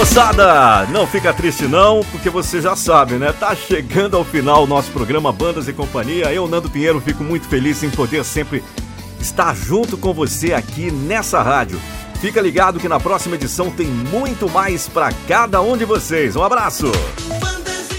Moçada, não fica triste não, porque você já sabe, né? Tá chegando ao final o nosso programa Bandas e Companhia. Eu, Nando Pinheiro, fico muito feliz em poder sempre estar junto com você aqui nessa rádio. Fica ligado que na próxima edição tem muito mais pra cada um de vocês. Um abraço!